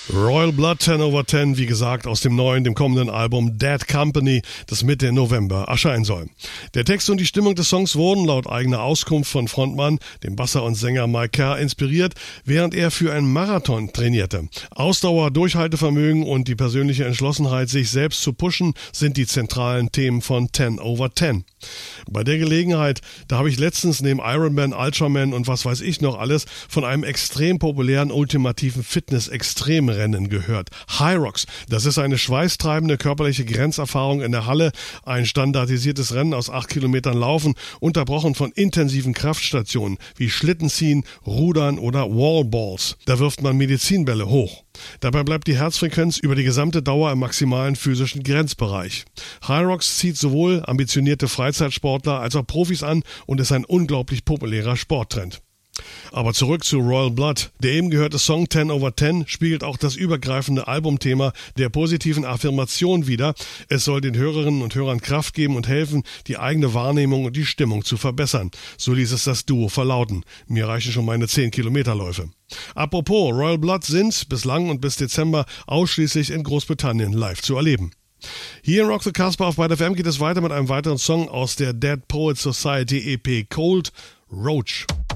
Royal Blood 10/10, wie gesagt, aus dem kommenden Album Dead Company, das Mitte November erscheinen soll. Der Text und die Stimmung des Songs wurden laut eigener Auskunft von Frontmann, dem Basser und Sänger Mike Kerr, inspiriert, während er für einen Marathon trainierte. Ausdauer, Durchhaltevermögen und die persönliche Entschlossenheit, sich selbst zu pushen, sind die zentralen Themen von 10/10. Bei der Gelegenheit, da habe ich letztens neben Ironman, Ultraman und was weiß ich noch alles von einem extrem populären ultimativen Fitness-Extremrennen gehört. Hyrox, das ist eine schweißtreibende körperliche Grenzerfahrung in der Halle, ein standardisiertes Rennen aus 8 Kilometern Laufen, unterbrochen von intensiven Kraftstationen wie Schlittenziehen, Rudern oder Wallballs. Da wirft man Medizinbälle hoch. Dabei bleibt die Herzfrequenz über die gesamte Dauer im maximalen physischen Grenzbereich. Hyrox zieht sowohl ambitionierte Freizeitsportler als auch Profis an und ist ein unglaublich populärer Sporttrend. Aber zurück zu Royal Blood. Der eben gehörte Song 10/10 spiegelt auch das übergreifende Albumthema der positiven Affirmation wider. Es soll den Hörerinnen und Hörern Kraft geben und helfen, die eigene Wahrnehmung und die Stimmung zu verbessern. So ließ es das Duo verlauten. Mir reichen schon meine 10-Kilometer-Läufe. Apropos, Royal Blood sind bislang und bis Dezember ausschließlich in Großbritannien live zu erleben. Hier in Rock the Casbah auf Byte FM geht es weiter mit einem weiteren Song aus der Dead Poets Society EP Cold Roach.